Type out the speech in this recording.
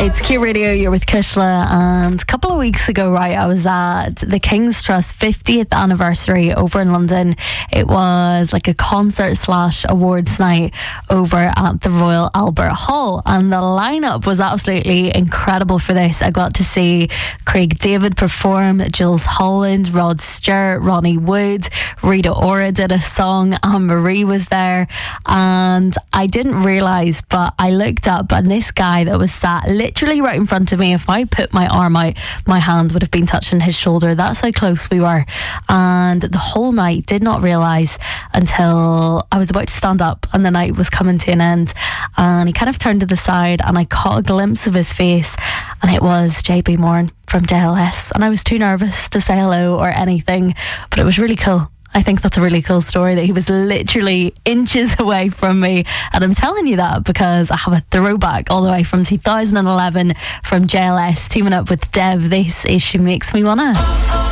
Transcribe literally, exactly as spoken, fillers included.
It's Q Radio, you're with Kushla, and a couple of weeks ago, right, I was at the King's Trust fiftieth anniversary over in London. It was like a concert slash awards night over at the Royal Albert Hall, and the lineup was absolutely incredible for this. I got to see Craig David perform, Jules Holland, Rod Stewart, Ronnie Wood, Rita Ora did a song, Anne Marie was there, and I didn't realise, but I looked up and this guy that was sat literally right in front of me, if I put my arm out, my hand would have been touching his shoulder. That's how close we were. And the whole night, did not realise until I was about to stand up and the night was coming to an end, and he kind of turned to the side and I caught a glimpse of his face, and it was J B Moran from J L S, and I was too nervous to say hello or anything, but it was really cool. I think that's a really cool story that he was literally inches away from me, and I'm telling you that because I have a throwback all the way from two thousand eleven from J L S teaming up with Dev. This is She Makes Me Wanna.